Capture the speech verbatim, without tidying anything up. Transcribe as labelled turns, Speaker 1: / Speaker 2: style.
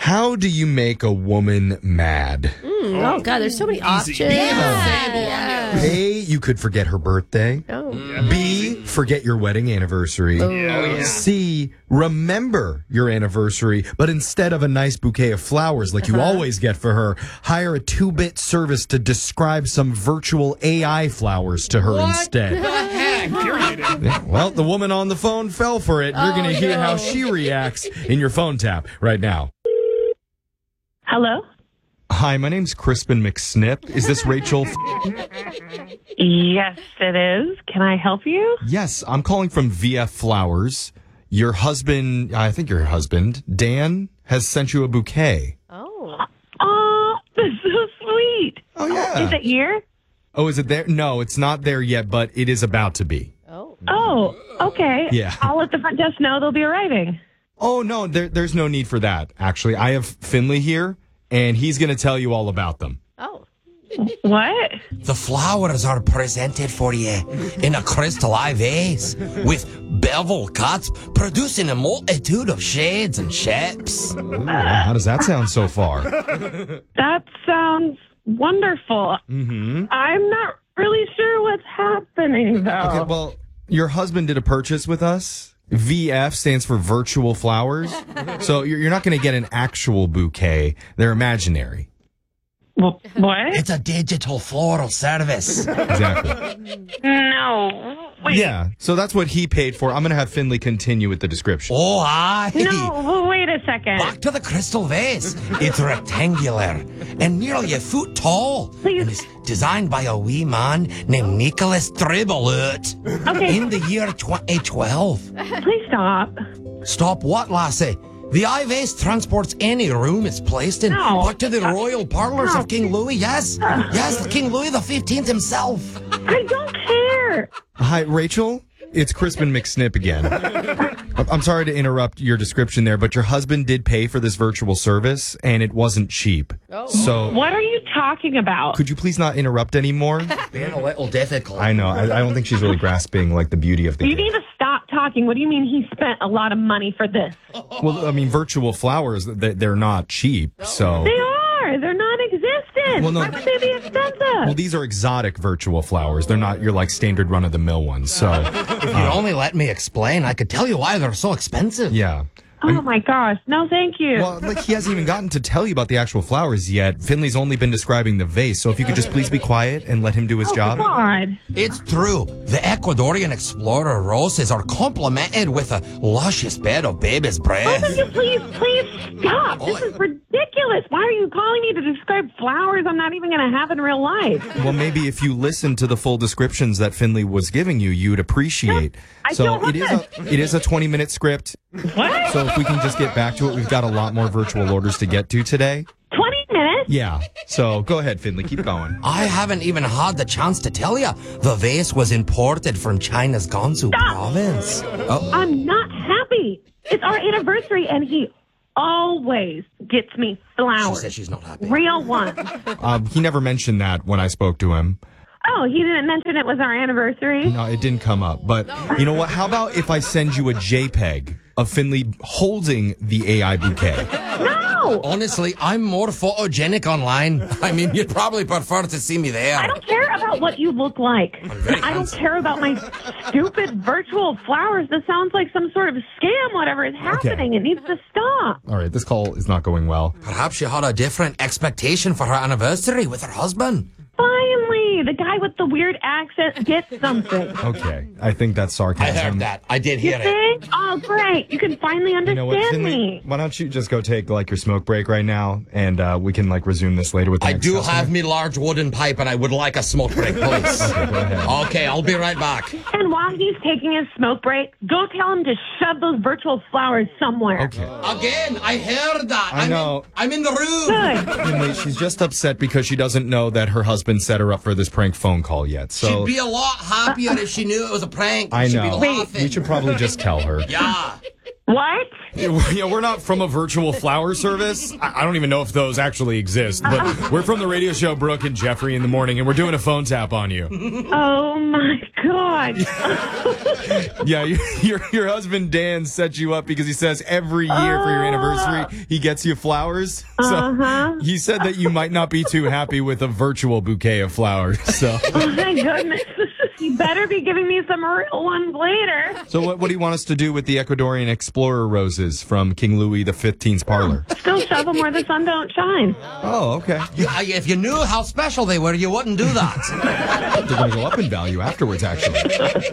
Speaker 1: How do you make a woman mad?
Speaker 2: Mm, oh, God, there's so many options.
Speaker 3: Yeah.
Speaker 2: Yeah.
Speaker 1: A, you could forget her birthday.
Speaker 2: Oh.
Speaker 1: B, forget your wedding anniversary.
Speaker 3: Oh, yeah.
Speaker 1: C, remember your anniversary, but instead of a nice bouquet of flowers like you
Speaker 2: Uh-huh.
Speaker 1: always get for her, hire a two-bit service to describe some virtual A I flowers to her instead.
Speaker 3: Infuriating.
Speaker 1: Yeah, well, the woman on the phone fell for it. You're
Speaker 2: Oh,
Speaker 1: going to hear
Speaker 2: no.
Speaker 1: how she reacts in your phone tap right now.
Speaker 4: Hello?
Speaker 1: Hi, my name's Crispin McSnip. Is this Rachel?
Speaker 4: Yes, it is. Can I help you?
Speaker 1: Yes, I'm calling from V F Flowers. Your husband, I think your husband, Dan, has sent you a bouquet.
Speaker 2: Oh.
Speaker 4: Oh, that's so sweet.
Speaker 1: Oh, yeah.
Speaker 4: Is it here?
Speaker 1: Oh, is it there? No, it's not there yet, but it is about to be.
Speaker 2: Oh.
Speaker 4: Oh, okay.
Speaker 1: Yeah.
Speaker 4: I'll let the front desk know they'll be arriving.
Speaker 1: Oh, no, there, there's no need for that, actually. I have Finley here, and he's going to tell you all about them.
Speaker 2: Oh.
Speaker 4: What?
Speaker 5: The flowers are presented for you in a crystal eye vase with bevel cuts producing a multitude of shades and shapes.
Speaker 1: Ooh, how does that sound so far?
Speaker 4: That sounds wonderful.
Speaker 1: Mm-hmm.
Speaker 4: I'm not really sure what's happening, though.
Speaker 1: Okay, well, your husband did a purchase with us. V F stands for virtual flowers. So you're you're not going to get an actual bouquet. They're imaginary.
Speaker 4: Well, what?
Speaker 5: It's a digital floral service.
Speaker 1: Exactly.
Speaker 4: No. Wait.
Speaker 1: Yeah, so that's what he paid for. I'm going to have Finley continue with the description.
Speaker 5: Oh, aye.
Speaker 4: No, well, wait a second.
Speaker 5: Back to the crystal vase. It's rectangular and nearly a foot tall.
Speaker 4: Please.
Speaker 5: And it's designed by a wee man named Nicholas Dribbleut
Speaker 4: Okay.
Speaker 5: in the year twenty twelve.
Speaker 4: Please stop.
Speaker 5: Stop what, lassie? The eye vase transports any room it's placed in
Speaker 4: No.
Speaker 5: back to the royal parlors
Speaker 4: No.
Speaker 5: of King Louis. Yes, yes, King Louis the Fifteenth himself.
Speaker 4: I don't care.
Speaker 1: Hi, Rachel. It's Crispin McSnip again. I'm sorry to interrupt your description there, but your husband did pay for this virtual service, and it wasn't cheap.
Speaker 2: Oh.
Speaker 1: So
Speaker 4: What are you talking about?
Speaker 1: could you please not interrupt anymore?
Speaker 5: Being a little difficult.
Speaker 1: I know. I, I don't think she's really grasping like the beauty of the
Speaker 4: You
Speaker 1: gift.
Speaker 4: need to stop talking. What do you mean he spent a lot of money for this?
Speaker 1: Well, I mean, virtual flowers, they- they're not cheap, so...
Speaker 4: They are. They're non-existent.
Speaker 1: Well, no.
Speaker 4: Why would they be expensive?
Speaker 1: Well, these are exotic virtual flowers. They're not your, like, standard run-of-the-mill ones, so...
Speaker 5: If you'd only let me explain, I could tell you why they're so expensive.
Speaker 1: Yeah.
Speaker 4: Oh, my gosh. No, thank you.
Speaker 1: Well, like, he hasn't even gotten to tell you about the actual flowers yet. Finley's only been describing the vase, so if you could just please be quiet and let him do his
Speaker 4: oh,
Speaker 1: job.
Speaker 4: God.
Speaker 5: It's true. The Ecuadorian explorer roses are complemented with a luscious bed of baby's
Speaker 4: Both of
Speaker 5: breath.
Speaker 4: you, please, please stop. This is ridiculous. Why are you calling me to describe flowers I'm not even going to have in real life?
Speaker 1: Well, maybe if you listened to the full descriptions that Finley was giving you, you'd appreciate.
Speaker 4: I
Speaker 1: So
Speaker 4: don't
Speaker 1: it is a it is a twenty minute script.
Speaker 4: What?
Speaker 1: So if we can just get back to it, we've got a lot more virtual orders to get to today.
Speaker 4: twenty minutes?
Speaker 1: Yeah. So go ahead, Finley, keep going.
Speaker 5: I haven't even had the chance to tell you. The vase was imported from China's Gansu
Speaker 4: Stop.
Speaker 5: province. Oh,
Speaker 4: I'm not happy. It's our anniversary, and he always gets me
Speaker 5: she
Speaker 4: flowers.
Speaker 5: said she's not happy.
Speaker 4: Real ones.
Speaker 1: Um, he never mentioned that when I spoke to him.
Speaker 4: Oh, he didn't mention it was our anniversary?
Speaker 1: No, it didn't come up. But you know what? How about if I send you a JPEG of Finley holding the A I bouquet?
Speaker 4: No!
Speaker 5: Honestly, I'm more photogenic online. I mean, you'd probably prefer to see me there.
Speaker 4: I don't care about what you look like.
Speaker 5: very
Speaker 4: I don't
Speaker 5: handsome.
Speaker 4: care about my stupid virtual flowers. This sounds like some sort of scam, whatever is happening. It needs to stop.
Speaker 1: All right, this call is not going well.
Speaker 5: Perhaps she had a different expectation for her anniversary with her husband.
Speaker 4: Finally, the guy with the weird accent gets something.
Speaker 1: Okay, I think that's
Speaker 5: I
Speaker 1: sarcasm.
Speaker 5: heard that. I did
Speaker 4: You
Speaker 5: hear it.
Speaker 4: think? Oh, great. You can finally
Speaker 1: You
Speaker 4: understand
Speaker 1: know what, Finley?
Speaker 4: me.
Speaker 1: Why don't you just go take like your smoke break right now, and uh, we can like resume this later with the
Speaker 5: I
Speaker 1: next
Speaker 5: do
Speaker 1: customer?
Speaker 5: have me large wooden pipe, and I would like a smoke break, please.
Speaker 1: Okay, go ahead.
Speaker 5: Okay, I'll be right back.
Speaker 4: And while he's taking his smoke break, go tell him to shove those virtual flowers somewhere.
Speaker 1: Okay.
Speaker 5: Again, I heard that.
Speaker 1: I
Speaker 5: I'm
Speaker 1: know.
Speaker 5: In, I'm in the room.
Speaker 4: Good.
Speaker 1: Finley, she's just upset because she doesn't know that her husband set her up for this prank phone call yet. So
Speaker 5: She'd be a lot happier if she knew it was a prank.
Speaker 1: I
Speaker 5: She'd
Speaker 1: know.
Speaker 5: be laughing.
Speaker 1: We should probably just tell her.
Speaker 5: Yeah.
Speaker 4: What?
Speaker 1: Yeah, we're not from a virtual flower service. I I don't even know if those actually exist, but we're from the radio show Brooke and Jeffrey in the morning, and we're doing a phone tap on you.
Speaker 4: Oh my God.
Speaker 1: Yeah, your your, your husband Dan set you up because he says every year for your anniversary he gets you flowers. So
Speaker 4: Uh-huh.
Speaker 1: he said that you might not be too happy with a virtual bouquet of flowers. So,
Speaker 4: Oh my goodness. You better be giving me some real ones later.
Speaker 1: so what, what do you want us to do with the Ecuadorian Explorer roses from King Louis the fifteenth's parlor?
Speaker 4: Still shove them where the sun don't shine.
Speaker 1: Oh, okay.
Speaker 5: Yeah, if you knew how special they were, you wouldn't do that.
Speaker 1: They're going to go up in value afterwards, actually.